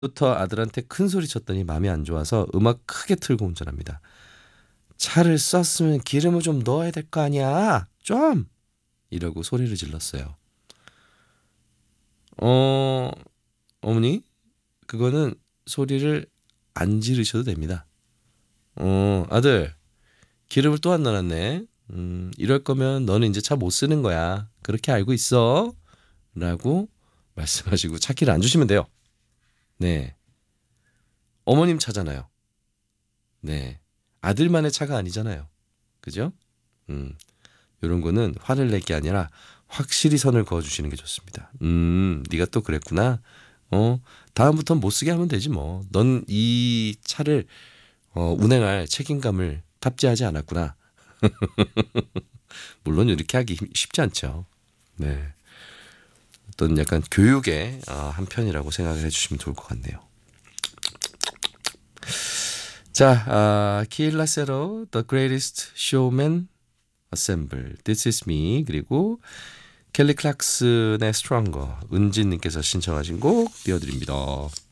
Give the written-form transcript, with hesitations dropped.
부터 아들한테 큰 소리 쳤더니 마음이 안 좋아서 음악 크게 틀고 운전합니다. 차를 쐈으면 기름을 좀 넣어야 될 거 아니야. 좀! 이러고 소리를 질렀어요. 어, 어머니, 그거는 소리를 안 지르셔도 됩니다. 아들, 기름을 또 안 넣어놨네. 이럴 거면 너는 이제 차 못 쓰는 거야. 그렇게 알고 있어. 라고 말씀하시고 차키를 안 주시면 돼요. 네. 어머님 차잖아요. 네. 아들만의 차가 아니잖아요. 그죠? 음, 요런 거는 화를 낼 게 아니라 확실히 선을 그어 주시는 게 좋습니다. 네가 또 그랬구나. 다음부턴 못 쓰게 하면 되지 뭐. 넌 이 차를 운행할 책임감을 탑재하지 않았구나. 물론 이렇게 하기 쉽지 않죠. 네. 어떤 약간 교육의 한 편이라고 생각을 해주시면 좋을 것 같네요. 자, 키일라 세로 The Greatest Showman Assemble, This Is Me, 그리고 켈리 클락슨의 Stronger, 은진님께서 신청하신 곡 띄워드립니다.